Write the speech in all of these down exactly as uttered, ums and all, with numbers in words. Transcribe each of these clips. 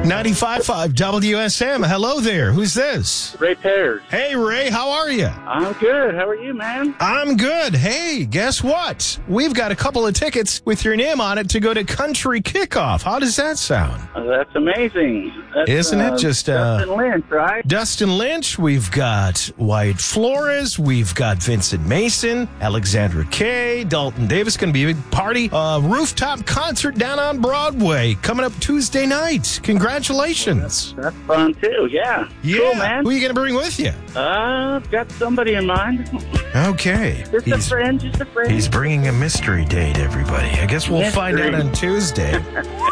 ninety-five point five W S M. Hello there. Who's this? Ray Pears. Hey, Ray. How are you? I'm good. How are you, man? I'm good. Hey, guess what? We've got a couple of tickets with your name on it to go to Country Kickoff. How does that sound? Oh, that's amazing. That's, Isn't uh, it just... Uh, Dustin Lynch, right? Dustin Lynch. We've got Wyatt Flores. We've got Vincent Mason, Alexandra Kay, Dalton Davis. Going to be a big party. Uh, rooftop concert down on Broadway coming up Tuesday night. Congratulations. That's fun, too. Yeah. Yeah. Cool, man. Who are you going to bring with you? Uh, I've got somebody in mind. Okay. Just a friend, just a friend. He's bringing a mystery date, everybody. I guess we'll Mystery. find out on Tuesday.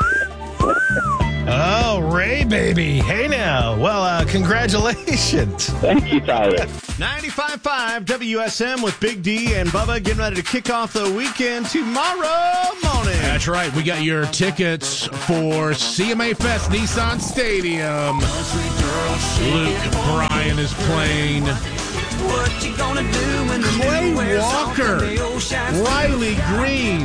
Oh, Ray, baby. Hey, now. Well, uh, congratulations. Thank you, Tyler. ninety-five point five W S M with Big D and Bubba getting ready to kick off the weekend tomorrow morning. That's right. We got your tickets for C M A Fest Nissan Stadium. Luke Bryan is playing. What you gonna do when the Clay moon wears off Walker, and the old shines Riley Green,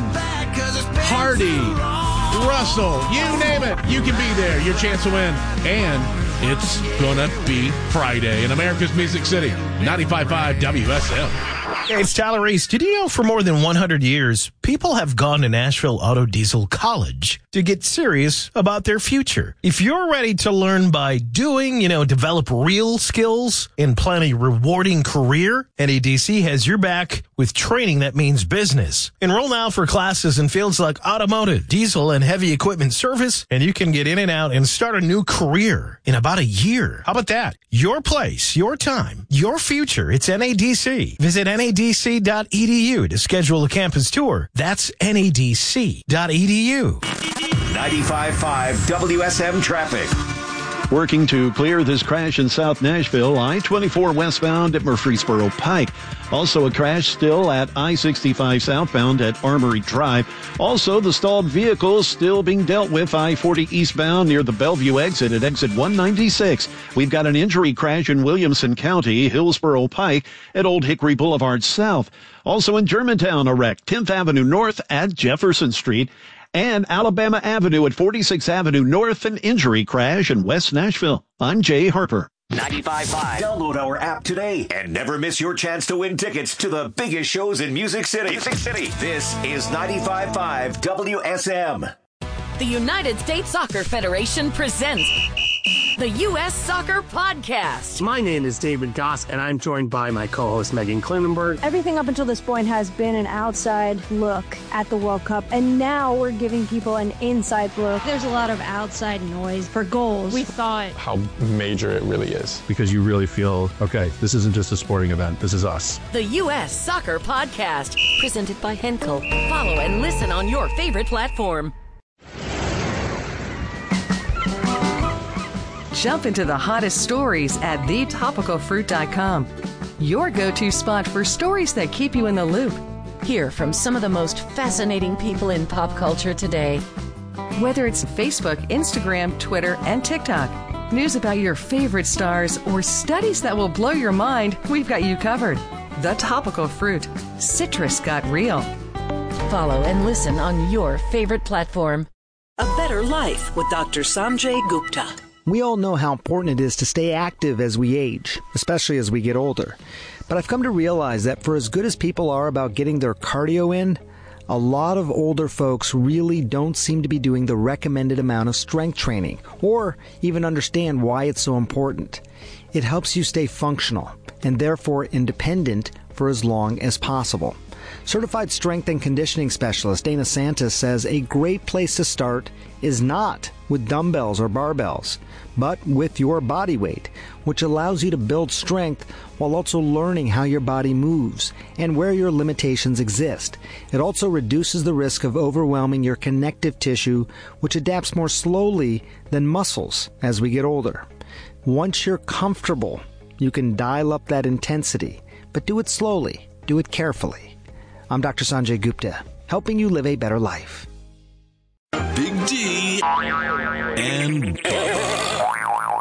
Hardy, Russell, you name it, you can be there. Your chance to win. And it's gonna be Friday in America's Music City. ninety-five point five W S M. Hey, it's Tyler Reese. Did you know for more than one hundred years, people have gone to Nashville Auto Diesel College to get serious about their future? If you're ready to learn by doing, you know, develop real skills and plan a rewarding career, N A D C has your back with training that means business. Enroll now for classes in fields like automotive, diesel, and heavy equipment service, and you can get in and out and start a new career in about a year. How about that? Your place, your time, your future. It's N A D C. Visit N A D C dot E D U to schedule a campus tour. That's N A D C dot E D U. ninety-five point five W S M traffic. Working to clear this crash in South Nashville, I twenty-four westbound at Murfreesboro Pike. Also a crash still at I sixty-five southbound at Armory Drive. Also, the stalled vehicles still being dealt with I forty eastbound near the Bellevue exit at exit one ninety-six. We've got an injury crash in Williamson County, Hillsboro Pike at Old Hickory Boulevard South. Also in Germantown, a wreck, tenth Avenue North at Jefferson Street. And Alabama Avenue at forty-sixth Avenue North, an injury crash in West Nashville. I'm Jay Harper. ninety-five point five. Download our app today and never miss your chance to win tickets to the biggest shows in Music City. Music City. This is ninety-five point five W S M. The United States Soccer Federation presents the U S Soccer Podcast. My name is David Goss, and I'm joined by my co-host Megan Klinenberg. Everything up until this point has been an outside look at the World Cup, and now we're giving people an inside look. There's a lot of outside noise for goals. We thought how major it really is. Because you really feel, okay, this isn't just a sporting event, this is us. The U S Soccer Podcast, presented by Henkel. Follow and listen on your favorite platform. Jump into the hottest stories at the topical fruit dot com. Your go-to spot for stories that keep you in the loop. Hear from some of the most fascinating people in pop culture today. Whether it's Facebook, Instagram, Twitter, and TikTok, news about your favorite stars, or studies that will blow your mind, we've got you covered. The Topical Fruit. Citrus got real. Follow and listen on your favorite platform. A Better Life with Doctor Sanjay Gupta. We all know how important it is to stay active as we age, especially as we get older. But I've come to realize that for as good as people are about getting their cardio in, a lot of older folks really don't seem to be doing the recommended amount of strength training, or even understand why it's so important. It helps you stay functional, and therefore independent for as long as possible. Certified strength and conditioning specialist Dana Santos says a great place to start is not with dumbbells or barbells, but with your body weight, which allows you to build strength while also learning how your body moves and where your limitations exist. It also reduces the risk of overwhelming your connective tissue, which adapts more slowly than muscles as we get older. Once you're comfortable, you can dial up that intensity, but do it slowly, do it carefully. I'm Doctor Sanjay Gupta, helping you live a better life. Big D and Bubba.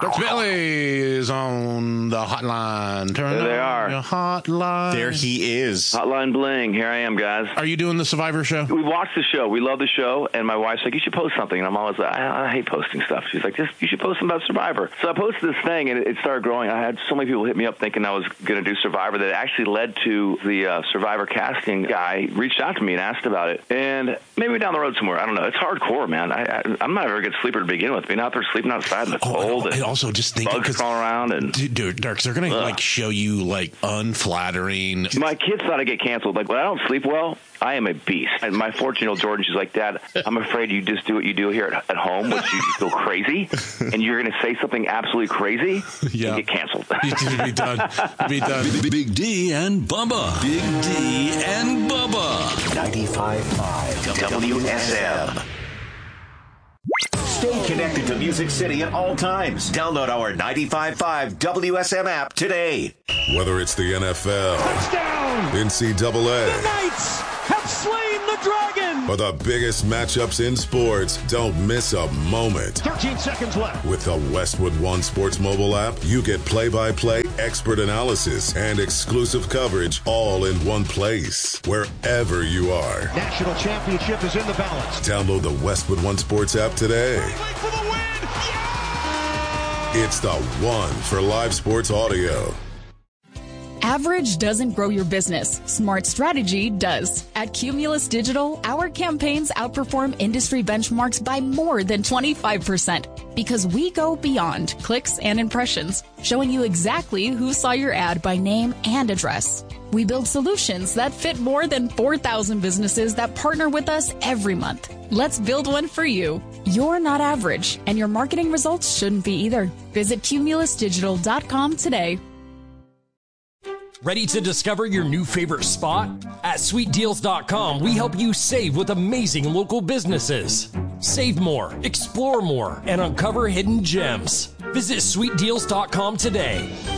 Dirk Bailey is on the hotline. Turn There they on are. your hotline. There he is. Hotline Bling. Here I am, guys. Are you doing the Survivor show? We watched the show. We love the show. And my wife's like, you should post something. And I'm always like, I, I hate posting stuff. She's like, just you should post something about Survivor. So I posted this thing, and it, it started growing. I had so many people hit me up thinking I was going to do Survivor that it actually led to the uh, Survivor casting guy reached out to me and asked about it. And maybe down the road somewhere. I don't know. It's hardcore, man. I, I, I'm not a very good sleeper to begin with. Being out there sleeping outside in the cold. Oh, and, and and also just thinking, bugs crawling around. And dude, Dirk, they're going to like show you like unflattering. My kids thought I'd get canceled. Like, when I don't sleep well, I am a beast. And my fourteen-year-old Jordan, she's like, Dad, I'm afraid you just do what you do here at, at home, which you feel crazy, and you're going to say something absolutely crazy yeah. and get canceled. Be done. Be done. Big D and Bubba. Big D and Bubba. ninety-five point five W S M. Stay connected to Music City at all times. Download our ninety-five point five W S M app today. Whether it's the N F L, touchdown, N C double A, the Knights have slain the dragon, or the biggest matchups in sports, don't miss a moment. thirteen seconds left. With the Westwood One Sports mobile app, you get play-by-play, expert analysis, and exclusive coverage all in one place, wherever you are. National championship is in the balance. Download the Westwood One Sports app today. For the win. It's the one for live sports audio. Average doesn't grow your business. Smart strategy does. At Cumulus Digital, our campaigns outperform industry benchmarks by more than twenty-five percent because we go beyond clicks and impressions, showing you exactly who saw your ad by name and address. We build solutions that fit more than four thousand businesses that partner with us every month. Let's build one for you. You're not average, and your marketing results shouldn't be either. Visit cumulus digital dot com today. Ready to discover your new favorite spot? At sweet deals dot com, we help you save with amazing local businesses. Save more, explore more, and uncover hidden gems. Visit sweet deals dot com today.